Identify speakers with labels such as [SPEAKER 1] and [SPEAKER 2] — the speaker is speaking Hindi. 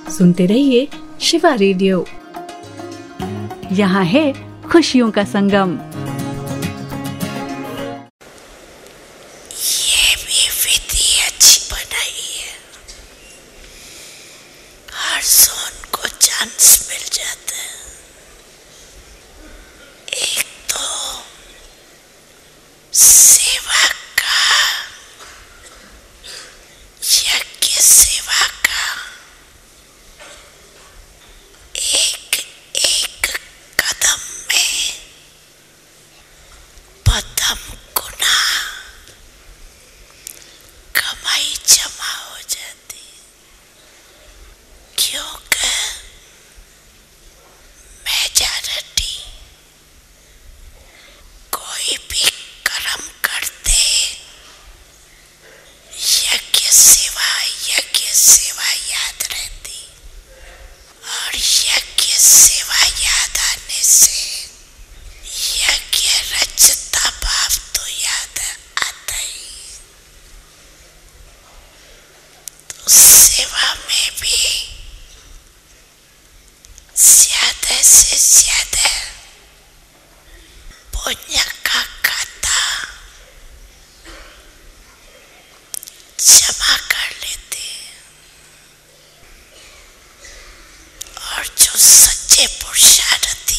[SPEAKER 1] सुनते रहिए शिवा रेडियो। यहाँ है खुशियों का संगम।
[SPEAKER 2] ये भी विधि अच्छी बनाई है, हर जोन को चांस मिल जाता है। एक तो सेवा का, यज्ञ सेवा का, एक एक कदम में पदम गुना कमाई जमा हो जाती, क्योंकि मेजॉरिटी कोई भी कर्म करते यज्ञ सेवा याद रहती, और यज्ञ सेवा याद आने से यज्ञ रचता भाव तो याद आता ही। तो